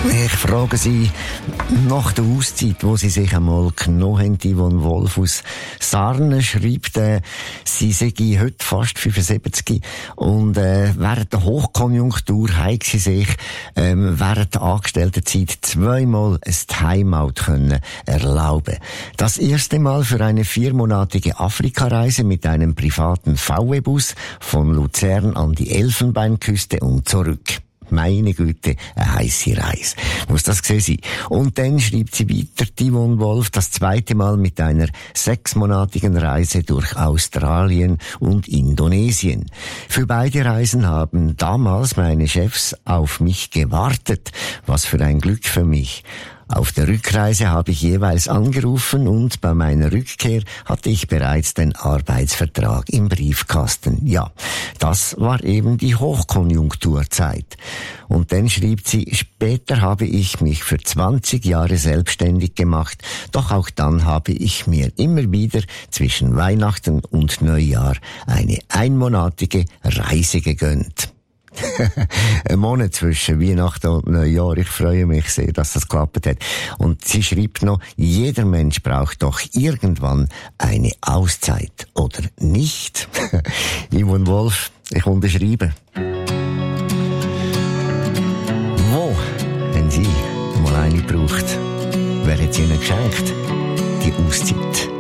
Ich frage Sie nach der Auszeit, wo Sie sich einmal genommen haben. Yvonne Wolf aus Sarnen schreibt, sie sei heute fast 75 und während der Hochkonjunktur hat sie sich während der Angestelltenzeit zweimal ein Timeout können erlauben. Das erste Mal für eine 4-monatige Afrikareise mit einem privaten VW-Bus von Luzern an die Elfenbeinküste und zurück. Meine Güte, eine heisse Reise. Muss das gewesen sein. Und dann schreibt sie weiter, Yvonne Wolf, das zweite Mal mit einer 6-monatigen Reise durch Australien und Indonesien. Für beide Reisen haben damals meine Chefs auf mich gewartet. Was für ein Glück für mich. Auf der Rückreise habe ich jeweils angerufen und bei meiner Rückkehr hatte ich bereits den Arbeitsvertrag im Briefkasten. Ja, das war eben die Hochkonjunkturzeit. Und dann schrieb sie, später habe ich mich für 20 Jahre selbstständig gemacht, doch auch dann habe ich mir immer wieder zwischen Weihnachten und Neujahr eine 1-monatige Reise gegönnt. Ein Monat zwischen Weihnachten und Neujahr. Ich freue mich sehr, dass das geklappt hat. Und sie schreibt noch, jeder Mensch braucht doch irgendwann eine Auszeit, oder nicht? Yvonne Wolf, ich unterschreibe. Wo haben Sie mal eine gebraucht? Wer hat sie Ihnen geschenkt? Die Auszeit.